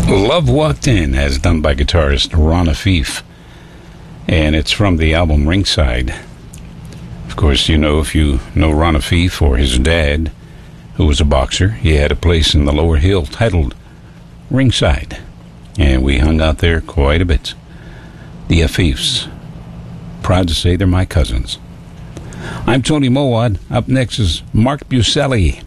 Love Walked In, as done by guitarist Ron Afif. And it's from the album Ringside. Of course, if you know Ron Afif or his dad, who was a boxer, he had a place in the Lower Hill titled Ringside. And we hung out there quite a bit. The Afifs. Proud to say they're my cousins. I'm Tony Mowat. Up next is Mark Buselli.